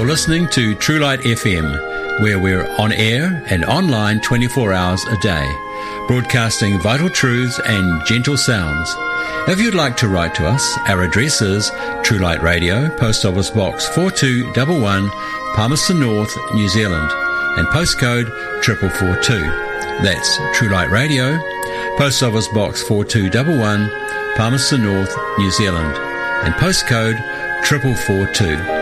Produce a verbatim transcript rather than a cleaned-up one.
You're listening to True Light F M, where we're on air and online twenty-four hours a day, broadcasting vital truths and gentle sounds. If you'd like to write to us, our address is True Light Radio, Post Office Box four two one one, Palmerston North, New Zealand, and postcode triple four two. That's True Light Radio, Post Office Box four two one one, Palmerston North, New Zealand, and postcode triple four two.